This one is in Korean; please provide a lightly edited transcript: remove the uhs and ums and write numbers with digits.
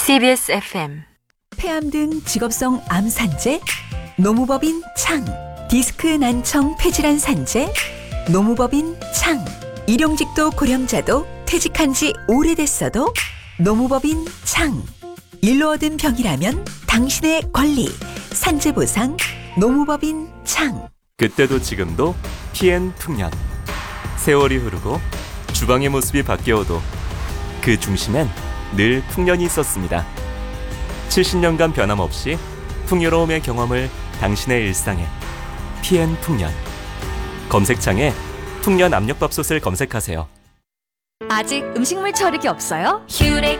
CBS FM 폐암 등 직업성 암 산재, 노무법인 창, 디스크 난청 폐질환 산재, 노무법인 창, 일용직도 고령자도 퇴직한 지 오래됐어도 노무법인 창, 일로 얻은 병이라면 당신의 권리, 산재보상, 노무법인 창. 그때도 지금도 PN 풍년. 세월이 흐르고 주방의 모습이 바뀌어도 그 중심엔 늘 풍년이 있었습니다. 70년간 변함없이 풍요로움의 경험을 당신의 일상에 PN 풍년. 검색창에 풍년 압력밥솥을 검색하세요. 아직 음식물 처리기 없어요?